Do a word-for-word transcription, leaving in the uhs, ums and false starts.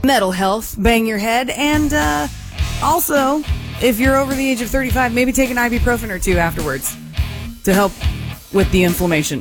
mental health, bang your head, and uh, also, if you're over the age of thirty-five, maybe take an ibuprofen or two afterwards to help with the inflammation.